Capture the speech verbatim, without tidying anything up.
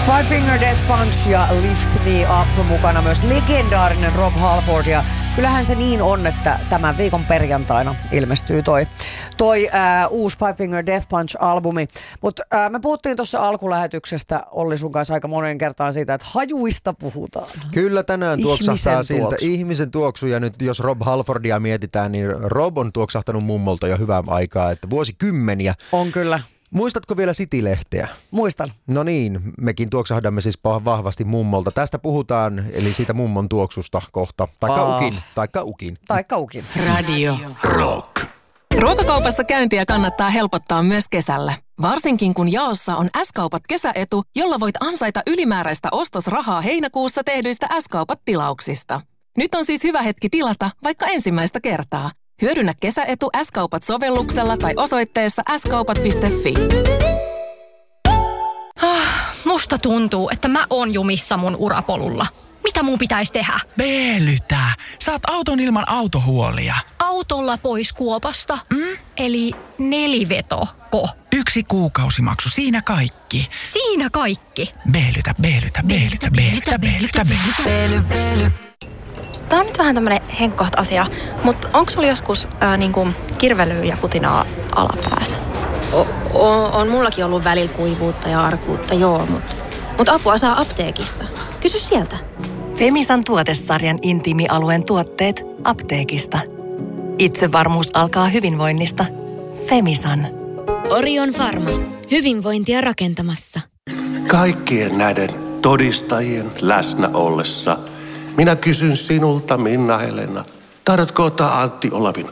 Five Finger Death Punch ja Lift Me Up mukana myös legendaarinen Rob Halford. Ja kyllähän se niin on, että tämän viikon perjantaina ilmestyy toi, toi ää, uusi Five Finger Death Punch-albumi. Mutta me puhuttiin tuossa alkulähetyksestä Olli sun kanssa aika monen kertaan siitä, että hajuista puhutaan. Kyllä tänään tuoksahtaa Ihmisen siltä tuoksu. ihmisen tuoksu. Ja nyt jos Rob Halfordia mietitään, niin Rob on tuoksahtanut mummolta jo hyvää aikaa, että vuosikymmeniä. On kyllä. Muistatko vielä City-lehteä? Muistan. No niin, mekin tuoksahdamme siis vahvasti mummolta. Tästä puhutaan, eli siitä mummon tuoksusta kohta. Taikka Aa. ukin, taikka ukin. Taikka ukin. Radio Rock. Ruokakaupassa käyntiä kannattaa helpottaa myös kesällä. Varsinkin kun jaossa on S-kaupat kesäetu, jolla voit ansaita ylimääräistä ostosrahaa heinäkuussa tehdyistä S-kaupat-tilauksista. Nyt on siis hyvä hetki tilata vaikka ensimmäistä kertaa. Hyödynnä kesäetu S-kaupat-sovelluksella tai osoitteessa s kaupat piste fi. Ah, musta tuntuu, että mä oon jumissa mun urapolulla. Mitä mun pitäisi tehdä? Beelytä. Saat auton ilman autohuolia. Autolla pois kuopasta? Mm? Eli nelivetoko? Yksi kuukausimaksu, siinä kaikki. Siinä kaikki. Beelytä, beelytä, beelytä, beelytä, beelytä, beelytä. Tää on nyt vähän tämmönen henkkoht asia, mutta onko sulla joskus ää, niinku kirvelyä ja putinaa alapäässä? O- o- on mullakin ollut välillä kuivuutta ja arkuutta, joo, mutta mut apua saa apteekista. Kysy sieltä. Femisan tuotesarjan intiimialueen tuotteet apteekista. Itsevarmuus alkaa hyvinvoinnista. Femisan. Orion Pharma. Hyvinvointia rakentamassa. Kaikkien näiden todistajien läsnä ollessa minä kysyn sinulta, Minna Helena, tahdotko ottaa Antti Olavin